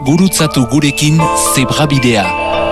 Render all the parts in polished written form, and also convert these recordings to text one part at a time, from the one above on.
gurutzatu gurekin zebrabidea.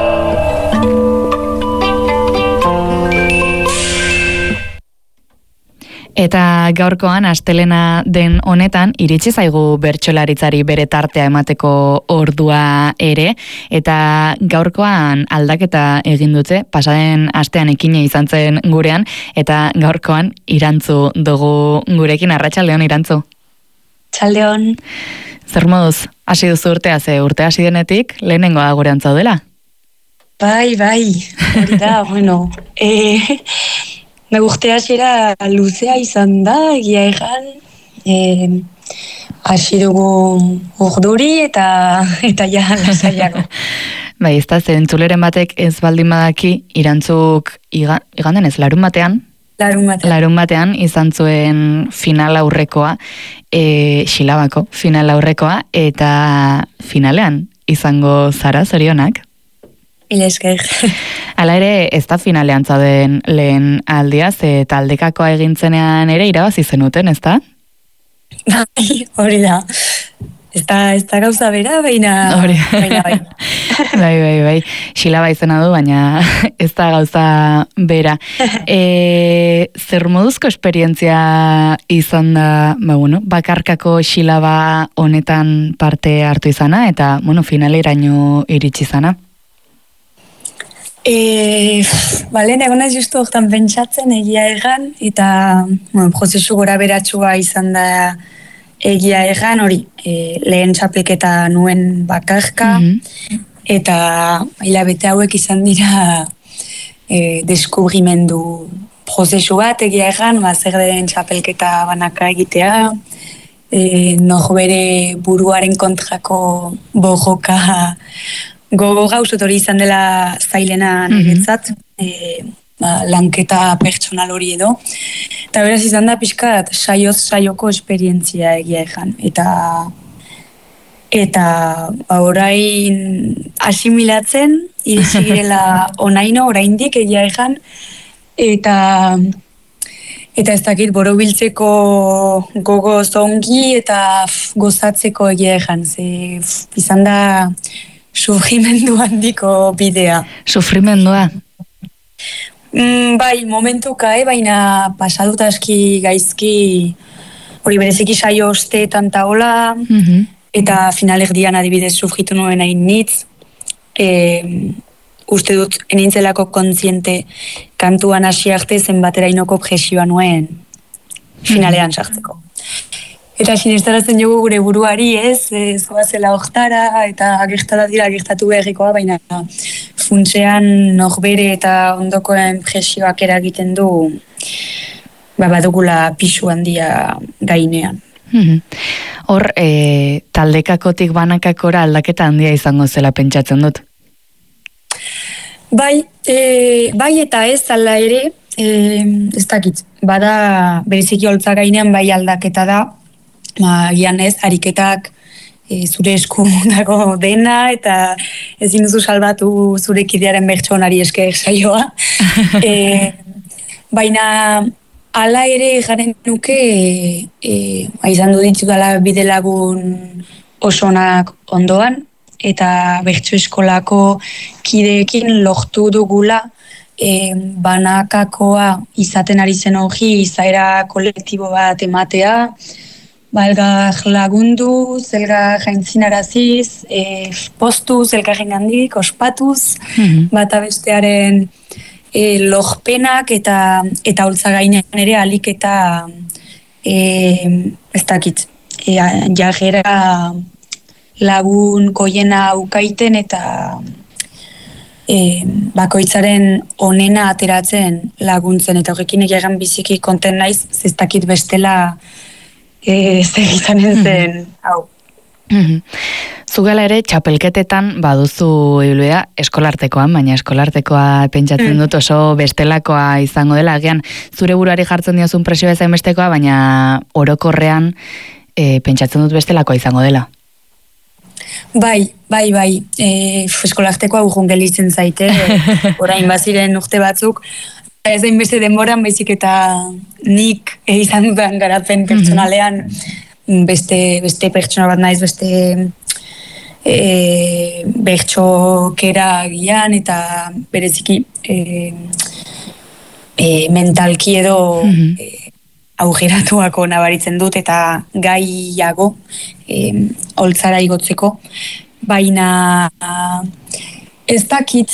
Eta gaurkoan, astelena den honetan, iritsi zaigu bertsolaritzari bere tartea emateko ordua ere, eta gaurkoan aldaketa egin dute, pasaden astean ekine izan zen gurean, eta gaurkoan Irantzu dugu gurekin. Arratsaldeon, Irantzu. Txaldeon. Zer moduz, hasi duzu urtea, ze urte hasi denetik, lehenengoa gurean zaudela? Bai, hori da, bueno, urte hasiera luzea izan da, egia egan, hasi dugu urduri eta ja lasaiago. Bai, ez da, zentzuleren batek ez baldin badaki, Irantzuk iganden ez, larun batean izan zuen final aurrekoa, Xilabako final aurrekoa, eta finalean izango zara, zorionak? Esker. Hala ere, ez da finalean zauden lehen aldia, ze taldekakoa egintzenean ere irabazi zenuten, ez da? Bai, hori da. Ez da gauza bera, baina bai. Bai. Xilaba izena du, baina ez da gauza bera. Zer moduzko esperientzia izan da, bakarkako xilaba honetan parte hartu izana, eta, finaleraino iritsi izana? Lehen egon ez justu hortan pentsatzen egia egan, eta prozesu gora beratxua izan da egia egan, hori, lehen txapelketa nuen bakarka, eta hilabete hauek izan dira deskubrimendu prozesu bat egia egan, zer den txapelketa banaka egitea, norbere buruaren kontrako borroka gogo gauzot hori izan dela zailena niretzat, lanketa pertsonal hori edo. Eta beraz izan da pixkat saioko esperientzia egia egan. Eta orain asimilatzen, iritsi girela onaino, oraindik egia egan, eta ez dakit borobiltzeko gogo zongi eta gozatzeko egia egan. Izan da sufrimendu handiko bidea. Sufrimendua? Bai, momentuka, baina pasadut aski gaizki hori bereziki saio osteetan taola, eta finalerdian adibidez sufritu nuen hain nitz. Uste dut enintzelako kontziente kantuan hasi arte zenbaterainoko presioa nuen finalean sartzeko. Eta sinestarazten jogu gure buruari zoazela hortara, eta gertatu beharrikoa, baina funtsean norbere eta ondokoen presioak eragiten du badugula pisu handia gainean. Hor, taldekakotik banakakora aldaketa handia izango zela pentsatzen dut? Bai eta ez ala ere, ez dakit, bada bereziki holtza gainean bai aldaketa da, gian ez, ariketak zure esku dago dena, eta ezin duzu salbatu zure kidearen bertsonari esker saioa. Baina hala ere garen nuke, izan du ditudala bidelagun osonak ondoan, eta bertso eskolako kideekin lortu dugula banakakoa izaten ari zen hori izaera kolektibo bat ematea, elgar lagundu, elgar jaintzinaraziz, postuz, elgarren handik, ospatuz, bata bestearen lorpenak eta holtza gainean ere alik eta ez dakit, jagera lagun koiena ukaiten eta bakoitzaren onena ateratzen laguntzen, eta horrekin egeran biziki konten naiz, ez dakit bestela zer izanen zen, hau. Zugela ere, txapelketetan baduzu ibilbidea eskolartekoan, baina eskolartekoa pentsatzen dut oso bestelakoa izango dela. Agian, zure buruari jartzen diozun presioa ezain bestekoa, baina orokorrean pentsatzen dut bestelakoa izango dela. Bai. Eskolartekoa urrun gelitzen zaite, orain baziren urte batzuk, ez dain beste denboran, baizik eta nik izan dudan garapen pertsonalean beste pertsona bat naiz, beste bertxokera gian eta bereziki mentalki edo augeratuako nabaritzen dut eta gaiago holtzara igotzeko, baina ez dakit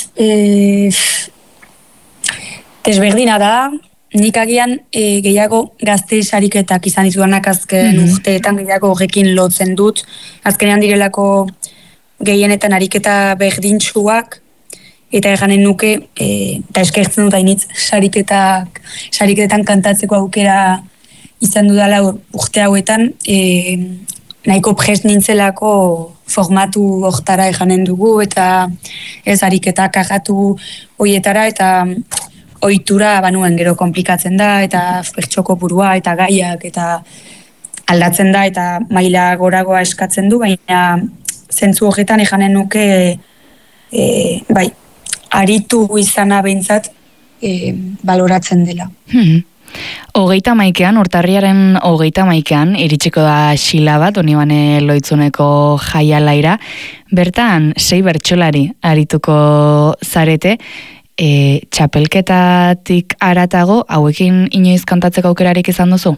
desberdina da, nik agian gehiago gazte sariketak izan ditudanak azken urteetan gehiago horrekin lotzen dut, azkenean direlako gehienetan ariketa berdintsuak, eta eganen nuke, eta eskertzen dut hainitz, sariketan kantatzeko aukera izan dudala urte hauetan, nahiko prest nintzelako formatu hortara eganen dugu, eta ez ariketak agatu hoietara, eta ohitura banuen gero komplikatzen da, eta pertsoko burua, eta gaiak, eta aldatzen da, eta maila goragoa eskatzen du, baina zentzu horretan eganen nuke, bai, aritu izana behintzat baloratzen dela. 31ean, urtarriaren 31ean, iritsiko da xila bat, Donibane Lohitzuneko jaialaira, bertan 6 bertsolari arituko zarete, txapelketatik haratago, hauekin inoiz kantatzeko aukerarik izan duzu?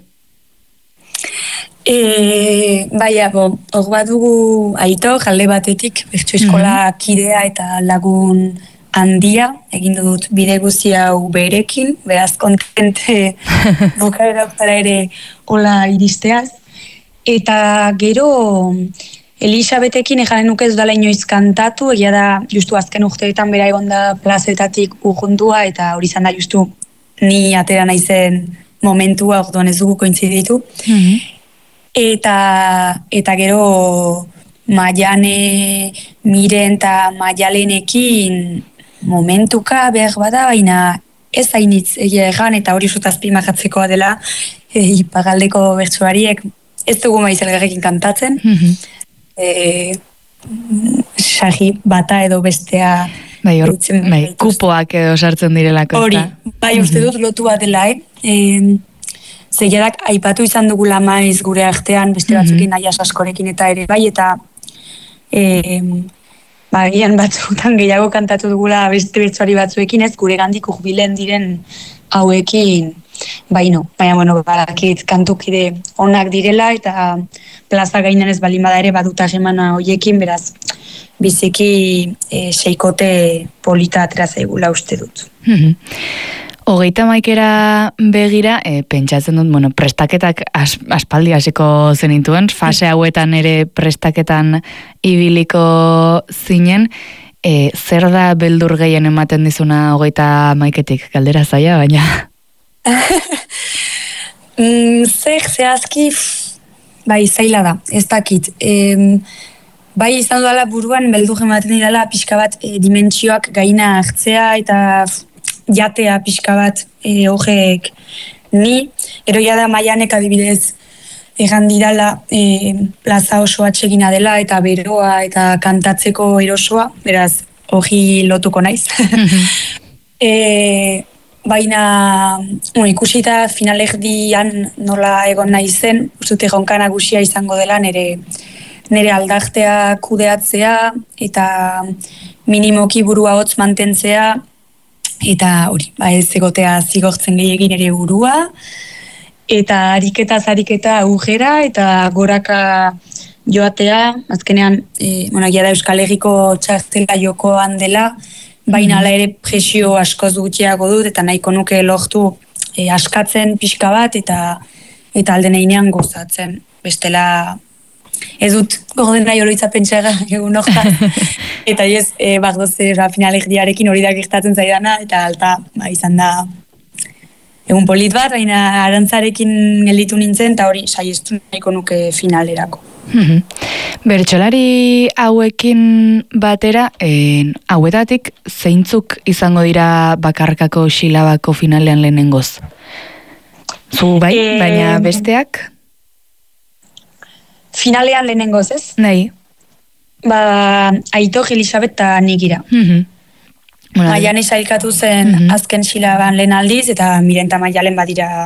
Baina, hor bat dugu Aito, jalde batetik, bertso eskola kidea eta lagun handia, egin dut bide guzti hau berekin, beraz kontente bukaera ere hola iristeaz. Eta gero Elisabetekin eganen nuke ez dala inoiz kantatu, egia da justu azken urteetan bera egon da plazetatik urrundua, eta hori izan da justu ni atera naizen momentua, orduan ez dugu kointziditu. Eta gero Maiane, Miren eta Maialenekin momentuka behar bada, baina ez hainitz egia egan, eta hori zutazpimajatzekoa dela ipagaldeko bertsoariek ez dugu maiz elgarrekin kantatzen. Sagi bata edo bestea kupoak edo sartzen direlako. Hori, bai uste dut lotua dela, Zeiadak aipatu izan dugula maiz gure artean, beste batzukin aias askorekin eta ere bai, eta gian batzutan gehiago kantatu dugula beste bertsoari batzuekin, ez gure gandik urbilen diren hauekin, baina, badakit kantukide onak direla, eta plaza gainen ez balin bada ere baduta gemana hoiekin, beraz, biziki seikote polita atera zaigula uste dut. 31era begira, pentsatzen dut, prestaketak aspaldi hasiko zenituen, fase hauetan ere prestaketan ibiliko zinen, zer da beldur gehien ematen dizuna 31etik, galdera zaila, baina? Zer zehazki, bai, zaila da, ez dakit. Bai, izan dudala buruan, beldur ematen didala pixka bat dimentsioak gaina hartzea, eta jatea pixka bat horrek ni, eroia da Maianek adibidez egan didala plaza oso atsegina dela eta beroa eta kantatzeko erosoa, beraz hori lotuko naiz. Baina ikusita finalerdian nola egon naizen, ustute gonka nagusia izango dela nire aldartea kudeatzea eta minimoki burua hotz mantentzea, eta hori, ez egotea zigortzen gehiagin ere burua, eta ariketa agujera, eta goraka joatea, azkenean, gia da Euskal Herriko txartela jokoan dela, baina ala ere presio askoz gutxiago dut, eta nahiko nuke lortu askatzen pixka bat, eta aldeneinean gozatzen. Bestela, ez dut gorden nahi oroitza pentsara egun hortan. Eta ez, bagdoz finalerdiarekin hori da gertatzen zaidana, eta alta izan da egun polit bat, baina arantzarekin gelditu nintzen, eta hori saiestu nahiko nuke finalerako. Bertsolari hauekin batera, hauetatik zeintzuk izango dira bakarkako xilabako finalean lehenengoz? Zu bai, baina besteak? Finalean lehenengoz, ez? Nahi. Aito, Elisabet eta Nikira. Maiane sailkatu zen azken xilaban lehen aldiz, eta Miren eta Maialen badira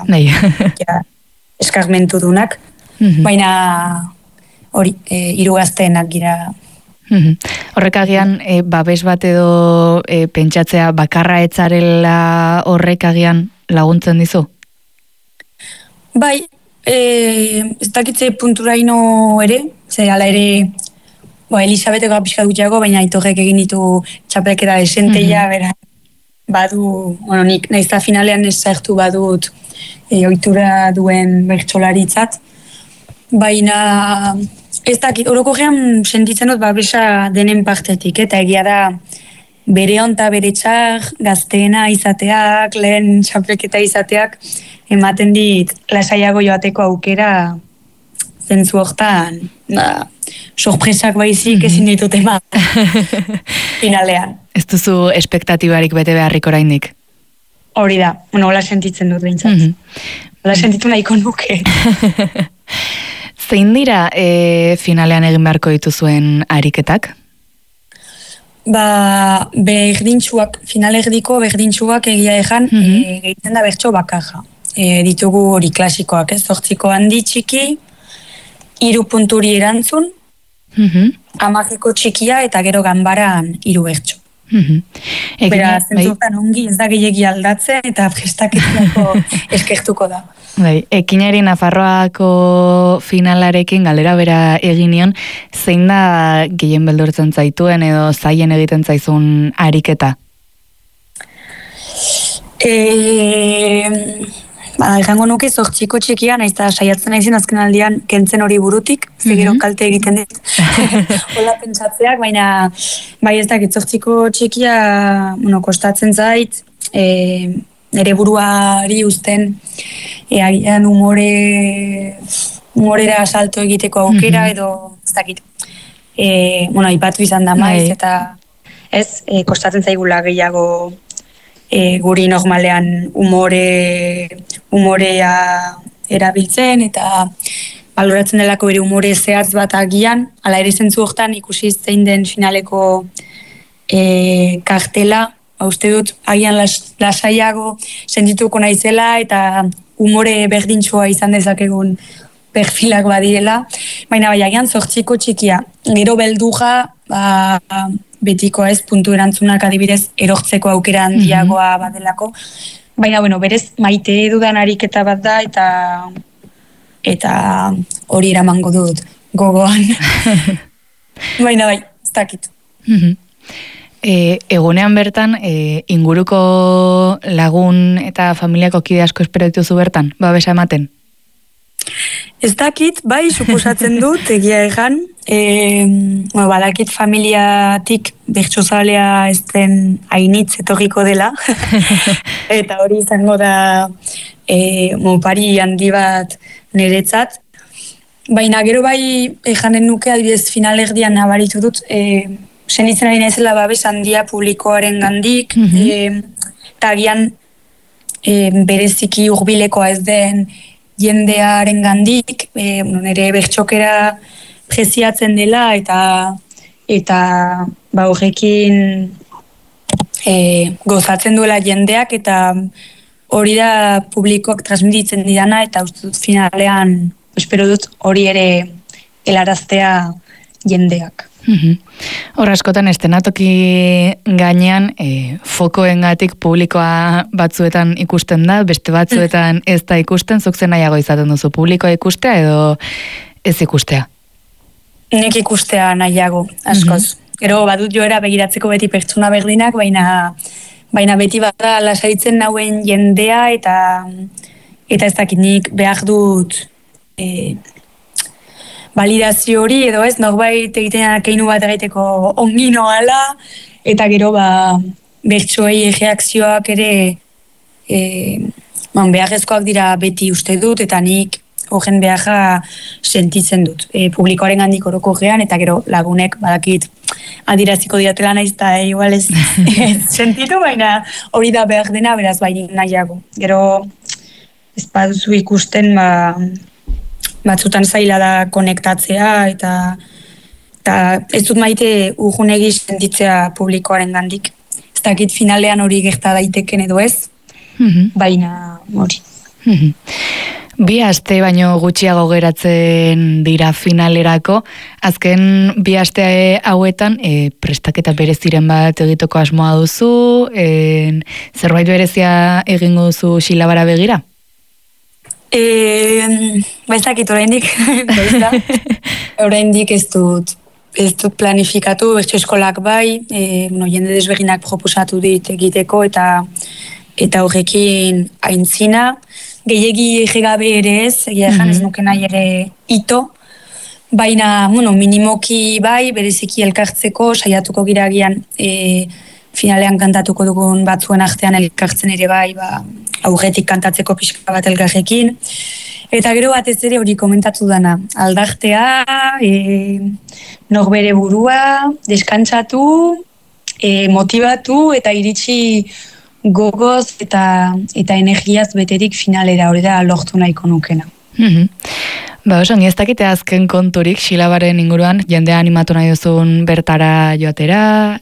eskarmentu dunak. Baina hori, hiru gazteenak gira Horrek agian, babes bat edo pentsatzea bakarra etzarela horrek agian laguntzen dizu? Bai, ez dakitze punturaino ere, ze ala ere, Elisabeteko pixka gutxiago, baina Aitorrek egin ditu txapelketa desenteia, bera, badu, nik naizta finalean ez zertu badut ohitura duen bertsolaritzat, baina ez dakit, orokorrean sentitzen dut babesa denen partetik, eta egia da bere onta bere txar, gazteena izateak, lehen txapelketa izateak, ematen dit lasaiago joateko aukera zentzu hortan, sorpresak baizik ezin ditut eman finalean. Ez duzu espektatibarik bete beharrik oraindik? Hori da, hola sentitzen dut behintzat. Hola sentitu nahiko nuke. Zein dira finalean egin beharko dituzuen ariketak? Berdintxuak, final erdiko berdintxuak egia ejan, gehitzen da bertso bakarra. Ditugu hori klasikoak, 8 handi txiki, 3 punturi erantzun, 10 txikia eta gero ganbaran 3 bertso. Bera, zentzutan ongi ez da gehiagi aldatzen eta prestaketarako eskertuko da. Ekinari Nafarroako finalarekin galera bera egin nion, zein da gehien beldurtzen zaituen edo zaien egiten zaizun ariketa? Egango nuke 8 txikia, naiz eta saiatzen naizen azken aldian kentzen hori burutik, zegero kalte egiten dit. Hola pentsatzeak, baina bai ez dakit 8 txikia kostatzen zait, nire buruari uzten agian humorera salto egiteko aukera edo ez dakit. Aipatu izan da maiz eta ez kostatzen zaigula gehiago guri normalean umorea erabiltzen eta baloratzen delako bere umore zehatz bat agian, ala ere zentzu hortan ikusi zein den finaleko kartela, uste dut agian lasaiago sentituko naizela eta umore berdintxoa izan dezakegun perfilak badirela, baina bai agian 8 txikia, gero belduja betiko ez, puntu erantzunak adibidez erortzeko aukera handiagoa badelako, baina berez maite dudan ariketa bat da eta hori eramango dut gogoan. Baina bai, ez dakit. Egunean bertan, inguruko lagun eta familiako kide asko espero dituzu bertan, babesa ematen? Ez dakit, bai, suposatzen dut, egia egan. Badakit familiatik bertsozalea ez den hainitz etorriko dela. Eta hori izango da pari handi bat niretzat. Baina gero bai janen nuke adibidez final erdian nabaritu dut, sentitzen ari naizela babes handia publikoaren gandik, eta agian bereziki hurbilekoa ez den jendearen gandik, nire bertxokera preziatzen dela eta horrekin gozatzen duela jendeak eta hori da publikoak transmititzen didana eta uste dut finalean espero dut hori ere helaraztea jendeak. Hor askotan estenatoki gainean fokoengatik publikoa batzuetan ikusten da, beste batzuetan ez da ikusten, zuk zen nahiago izaten duzu, publikoa ikustea edo ez ikustea? Nik ikustea nahiago, askoz. Gero badut joera begiratzeko beti pertsona berdinak, baina beti bada lasaitzen nauen jendea eta ez dakit nik behar dut validazio hori edo ez, norbait egiten keinu bat egiteko ongi noala, eta gero bertsoei reakzioak ere beharrezkoak dira beti uste dut, eta nik horren beharra sentitzen dut. Publikoaren handik orokorrean, eta gero lagunek badakit adiraziko diatela naiz, eta igual ez sentitu, baina hori da behar dena, beraz bai nahiago. Gero ez baduzu ikusten, batzutan zaila da konektatzea eta ez dut maite urgunegi sentitzea publikoaren gandik. Ez dakit finalean hori gerta daiteken edo ez, baina hori. Bi aste baino gutxiago geratzen dira finalerako, azken bi aste hauetan prestaketa bereziren bat egiteko asmoa duzu, zerbait berezia egingo duzu Xilabara begira? Ez dakit oraindik, oraindik ez dut planifikatu, bertso eskolak bai, jende desberdinak proposatu dit egiteko eta horrekin aintzina, gehiegi egegabe ere ez, egia ez nuke nahi ere ito, baina, minimoki bai, bereziki elkartzeko, saiatuko giragian finalean kantatuko dugun batzuen artean elkartzen ere bai, aurretik kantatzeko pixka bat elkarrekin, eta gero batez ere hori komentatu dana, aldartea, norbere burua, deskantzatu, motivatu eta iritsi gogoz eta energiaz beterik finalera, hori da lortu nahiko nukena. Oso, ez dakite azken konturik Xilabaren inguruan, jendea animatu nahi duzun bertara joatera,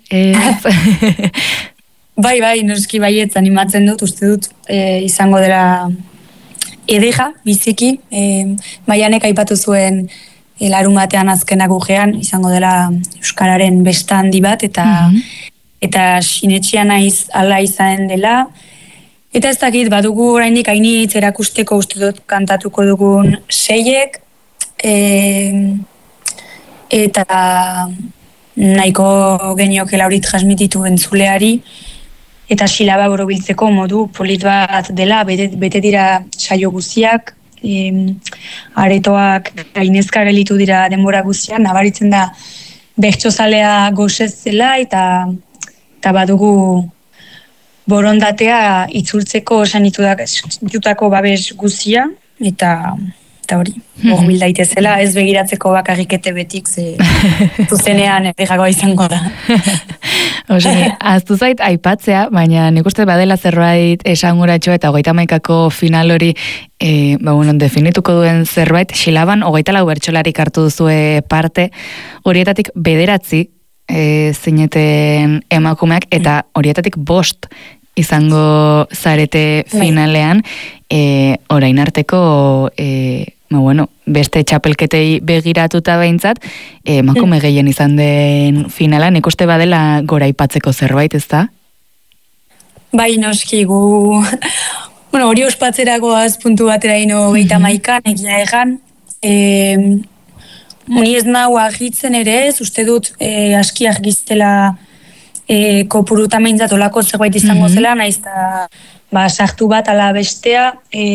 Bai, noski baietz animatzen dut, uste dut izango dela edera, biziki, Maianek aipatu zuen larun batean azkenak urgean, izango dela Euskararen besta handi bat, eta sinetxean naiz ala izan dela, eta ez dakit, badugu oraindik hainitz erakusteko uste dut kantatuko dugun 6ek, eta nahiko geniokela hori transmititu entzuleari, eta Xilaba borobiltzeko modu polit bat dela, bete dira saio guziak, aretoak gainezka gelitu dira denbora guziak, nabaritzen da bertsozalea gozez zela, eta badugu borondatea itzultzeko sanitutako babes guzia, eta hori, hor daitezela, ez begiratzeko bakarrikete betik, zuzenean egagoa izango da. Aztu zait aipatzea, baina nik uste badela zerbait esanguratxo eta 31ko final hori definituko duen zerbait, Xilaban 24 bertsolarik hartu duzue parte, horietatik 9 zineten emakumeak, eta horietatik 5 izango zarete finalean, orain arteko beste txapelketei begiratuta behintzat, emakume gehien izan den finalan, ikuste badela gora aipatzeko zerbait, ez da? Bai, noski, hori ospatzeragoaz puntu batera ino 31an, egia egan, ni ez nahu agitzen ere ez, uste dut aski argiztela kopuruta meintzat olako zerbait izango zela, naiz eta sartu bat ala bestea,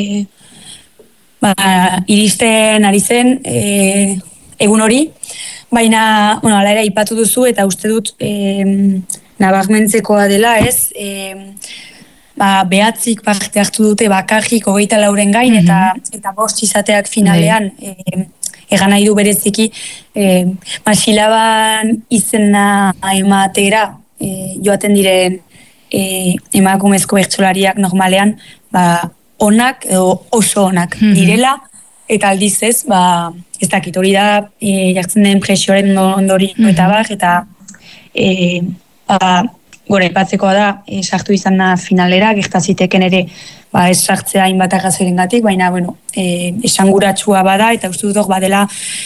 iristen ari zen egun hori, baina ala ere aipatu duzu eta uste dut nabarmentzekoa dela ez, behatzik parte hartu dute bakarrik 24 gain eta 5 izateak finalean, egan nahi du bereziki, Xilaban izena ematera joaten diren emakumezko bertsolariak normalean, onak edo oso onak direla, eta aldiz ez, ez dakit hori da, jartzen den presioaren ondoriko eta gora ipatzekoa da, sartu izan da finalera, gertaziteken ere, ez sartzea hainbat arrazoirengatik, baina, esanguratsua bada, eta uste dut badela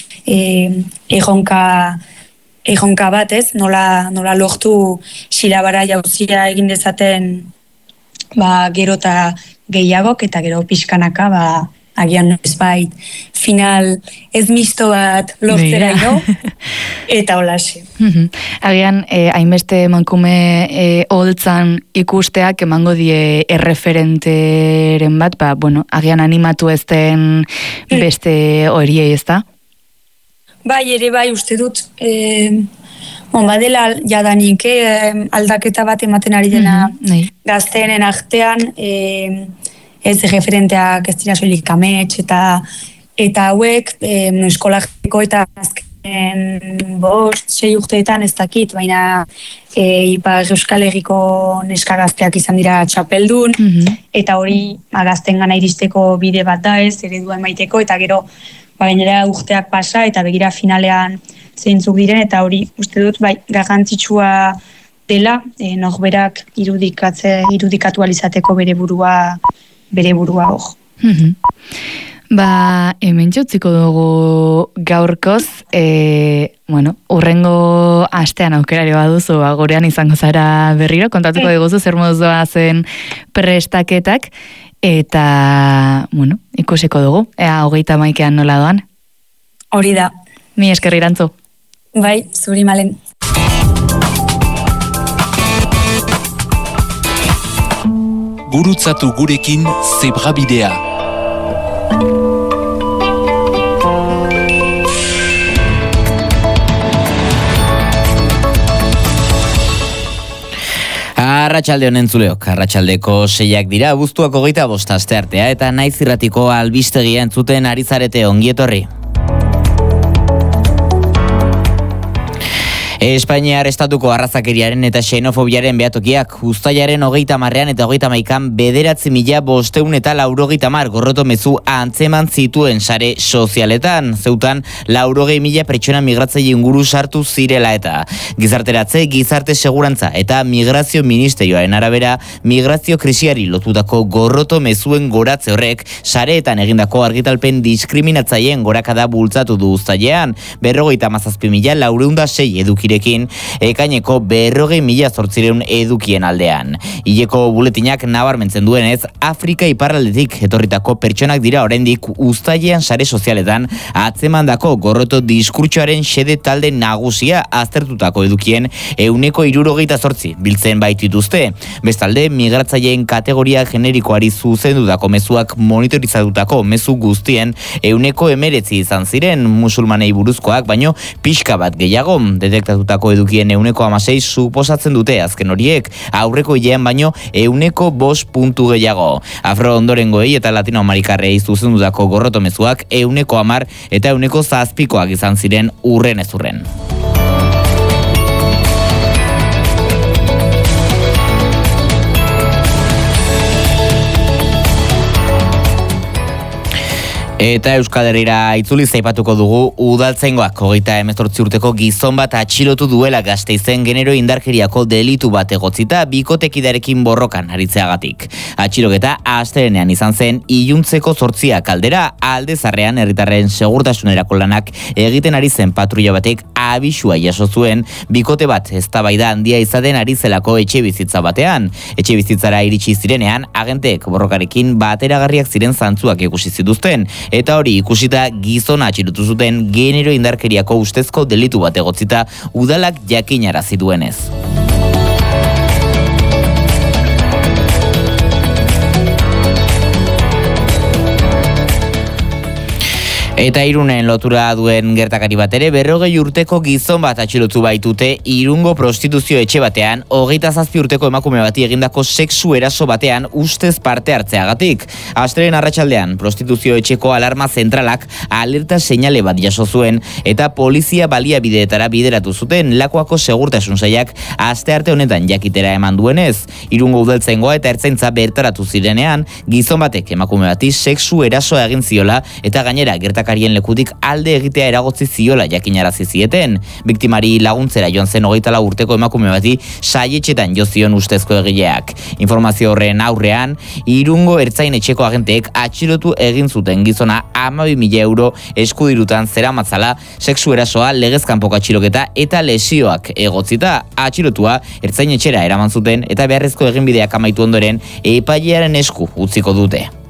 erronka bat, ez? Nola lortu Xilabara jauzia egin dezaten gero eta gehiagok, eta gero pixkanaka, agian ezbait final ez misto bat lortzera ino, eta holase. Agian, hainbeste emakume holtzan ikusteak emango die erreferenteren bat, agian animatu ez den beste horiei, ez da? Bai, ere bai, uste dut, badela jadanik aldaketa bat ematen ari dena gazteenen artean, ez referenteak ez dira soilik amets eta hauek eskolako eta azken 5-6 urteetan ez dakit, baina Ipar Euskal Herriko neska gazteak izan dira txapeldun, eta hori gazten gana iristeko bide bat da ez, ereduan maiteko, eta gero gainera urteak pasa eta begira finalean zeintzuk diren, eta hori uste dut garrantzitsua dela, norberak irudikatu alizateko bere burua hor. Hemen utziko dugu gaurkoz, urrengo astean aukerari baduzu, gurean izango zara berriro, kontatuko diguzu zer moduz zen prestaketak, eta, ikusiko dugu, ea 31ean nola doan. Hori da. Mi esker Irantzu. Bai, zuri Malen. Gurutzatu gurekin Zebrabidea. Arratsalde honen zuleok, arratsaldeko 6 dira, abuztuak 25 asteartea eta Naiz Irratiko albistegia entzuten ari zarete, ongietorri. Espainiar estatuko arrazakeriaren eta xenofobiaren behatokiak uztailaren 30ean eta 31ean 9.590 gorroto mezu antzeman zituen sare sozialetan. Zeutan 80.000 pertsona migratzaile inguru sartu zirela eta gizarteratze, gizarte segurantza eta migrazio ministerioaren arabera migrazio krisiari lotutako gorroto mezuen goratze horrek sareetan egindako argitalpen diskriminatzaileen gorakada bultzatu du uztailean 57.406 eduki ekaineko 40.800 edukien aldean. Hileko buletinak nabarmentzen duenez, Afrika iparraldetik etorritako pertsonak dira oraindik uztailean sare sozialetan atzemandako gorroto diskurtsoaren xede talde nagusia aztertutako edukien 68% biltzen baitituzte. Bestalde, migratzaileen kategoria generikoari zuzendutako mezuak monitorizatutako mezu guztien 19% izan ziren musulmanei buruzkoak, baino pixka bat gehiago detektatu edukien 16% suposatzen dute azken horiek, aurreko hilean baino 5 puntu gehiago. Afro ondorengoei eta latinoamerikarrei zuzendutako gorroto mezuak 10% eta 7% izan ziren urren ez urren. Eta Euskal Herrira itzuli zaipatuko dugu udaltzaingoak 38 urteko gizon bat atxilotu duela Gasteizen genero indarkeriako delitu bat egotzita bikotekidarekin borrokan aritzeagatik. Atxiloketa astelehenean izan zen iluntzeko 8 aldera Aldezarrean herritarren segurtasunerako lanak egiten ari zen patrulla batek abisua jaso zuen bikote bat eztabaida handia izaten ari zelako etxebizitza batean. Etxebizitzara iritsi zirenean agenteek borrokarekin bateragarriak ziren zantzuak ikusi zituzten. Eta hori ikusita gizona atxilotu zuten genero indarkeriako ustezko delitu bat egotzita udalak jakinarazi duenez. Eta Irunen lotura duen gertakari bat ere 40 urteko gizon bat atxilotu baitute Irungo prostituzio etxe batean 27 urteko emakume bati egindako sexu eraso batean ustez parte hartzeagatik. Astelehen arratsaldean prostituzio etxeko alarma zentralak alerta seinale bat jaso zuen eta polizia baliabideetara bideratu zuten Lakuako segurtasun sailak astearte honetan jakitera eman duenez. Irungo udaltzaingoa eta ertzaintza bertaratu zirenean gizon batek emakume bati sexu erasoa egin ziola eta gainera gertakarien lekutik alde egitea eragotzi ziola jakinarazi zieten. Biktimari laguntzera joan zen 24 urteko emakume bati saietxetan jo zion ustezko egileak. Informazio horren aurrean, Irungo ertzain etxeko agenteek atxilotu egin zuten gizona 12.000 euro eskudirutan zeramatzala sexu erasoa, legez kanpoko atxiloketa eta lesioak egotzita. Atxilotua ertzain etxera eraman zuten eta beharrezko eginbideak amaitu ondoren epailearen esku utziko dute.